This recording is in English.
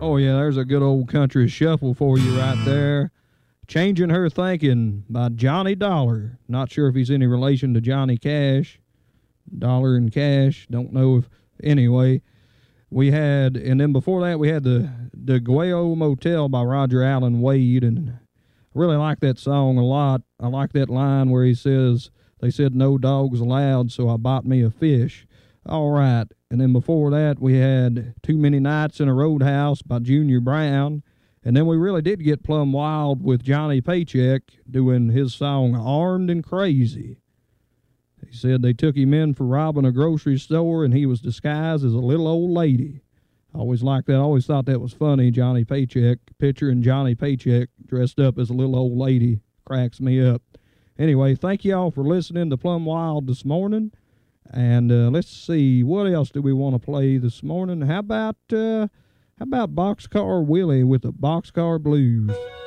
Oh, yeah, there's a good old country shuffle for you right there. Changing Her Thinking by Johnny Dollar. Not sure if he's any relation to Johnny Cash. Dollar and Cash. Don't know if... Anyway, we had... And then before that, we had the Guayo Motel by Roger Allen Wade. And I really like that song a lot. I like that line where he says, they said no dogs allowed, so I bought me a fish. All right. And then before that, we had Too Many Nights in a Roadhouse by Junior Brown. And then we really did get plumb wild with Johnny Paycheck doing his song Armed and Crazy. He said they took him in for robbing a grocery store and he was disguised as a little old lady. I always liked that. I always thought that was funny, Johnny Paycheck. Picturing Johnny Paycheck dressed up as a little old lady cracks me up. Anyway, thank y'all for listening to Plumb Wild this morning. And let's see, what else do we want to play this morning? How about Boxcar Willie with the Boxcar Blues?